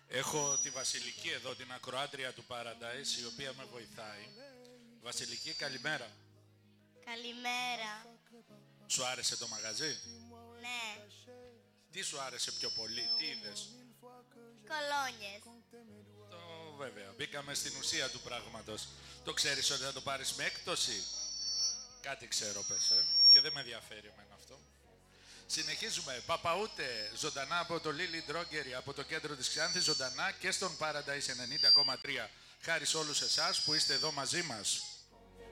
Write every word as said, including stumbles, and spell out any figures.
Έχω τη Βασιλική εδώ, την ακροάτρια του Paradise, η οποία με βοηθάει. Βασιλική, καλημέρα. Καλημέρα. Σου άρεσε το μαγαζί? Ναι. Τι σου άρεσε πιο πολύ, τι είδες? Κολόνιες. Το βέβαια, μπήκαμε στην ουσία του πράγματος. Το ξέρεις ότι θα το πάρεις με έκπτωση? Κάτι ξέρω πες, ε? Και δεν με ενδιαφέρει εμένα αυτό. Συνεχίζουμε. Παπαούτε, ζωντανά από το Λίλι Ντρόγκερι, από το κέντρο της Ξάνθης, ζωντανά και στον Paradise ενενήντα κόμμα τρία. Χάρη σε όλους εσάς που είστε εδώ μαζί μας.